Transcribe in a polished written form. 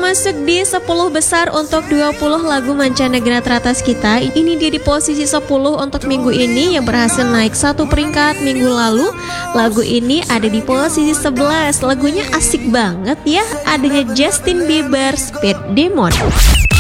masuk di 10 besar untuk 20 lagu mancanegara teratas kita. Ini dia di posisi 10 untuk minggu ini yang berhasil naik 1 peringkat minggu lalu. Lagu ini ada di posisi 11. Lagunya asik banget ya. Adanya Justin Bieber, Speed Demon.